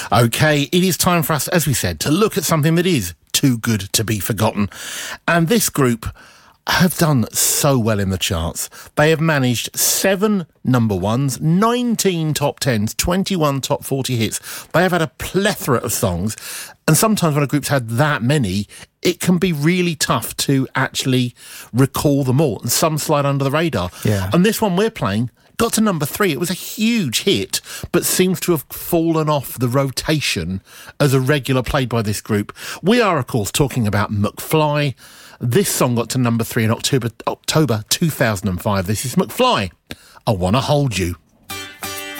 OK, it is time for us, as we said, to look at something that is too good to be forgotten. And this group have done so well in the charts. They have managed 7 number ones, 19 top 10s, 21 top 40 hits. They have had a plethora of songs. And sometimes when a group's had that many, it can be really tough to actually recall them all. And some slide under the radar. Yeah. And this one we're playing got to number 3. It was a huge hit, but seems to have fallen off the rotation as a regular played by this group. We are, of course, talking about McFly. This song got to number 3 in October 2005. This is McFly, I Wanna Hold You.